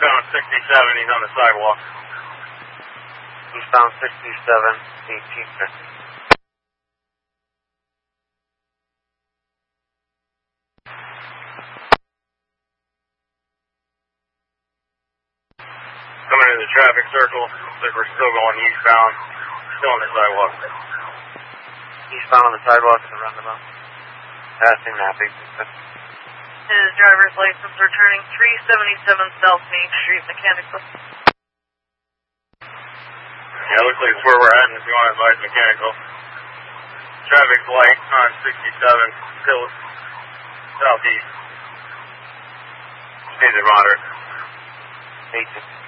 eastbound 67, he's on the sidewalk. Eastbound 67, 1850. Coming into the traffic circle, looks like we're still going eastbound, still on the sidewalk. Eastbound on the sidewalk at the roundabout. Passing that big. His driver's license returning 377 South Main Street, Mechanical. Yeah, looks like it's where we're at, and if you want to advise Mechanical. Traffic's light on 67, still southeast. Speeds are moderate. 850.